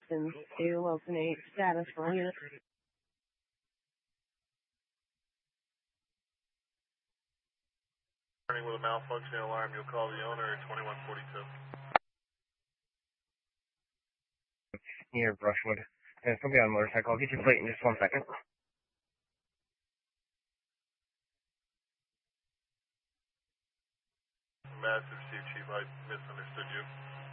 Houston, State Wilson 8, status for unit. With a malfunctioning alarm, you'll call the owner at 2142. Near Brushwood. There's somebody on a motorcycle. I'll get your plate in just 1 second. Massive Chief, I misunderstood you.